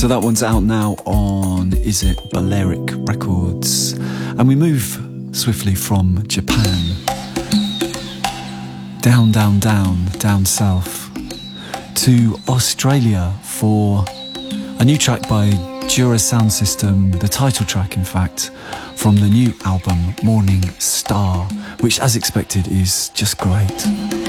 So that one's out now on, is it Balearic Records? And we move swiftly from Japan down south to Australia for a new track by Dura Sound System, the title track in fact, from the new album Morning Star, which as expected is just great.